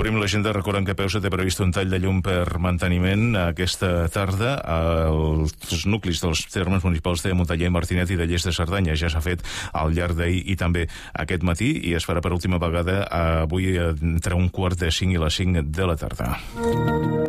Obrim l'agenda, recordant que Peusa té previst un tall de llum per manteniment aquesta tarda als nuclis dels termes municipals de Montellà i Martinet i de Lles de Cerdanya. Ja s'ha fet al llarg d'ahir i també aquest matí i es farà per última vegada avui entre 4:45 i les 5 de la tarda.